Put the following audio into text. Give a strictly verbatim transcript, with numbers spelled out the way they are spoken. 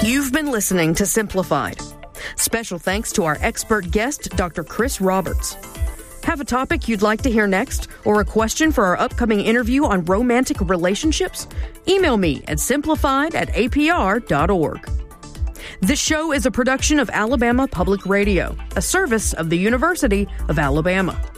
You've been listening to Simplified. Special thanks to our expert guest, Doctor Chris Roberts. Have a topic you'd like to hear next or a question for our upcoming interview on romantic relationships? Email me at simplified at a p r dot org. This show is a production of Alabama Public Radio, a service of the University of Alabama.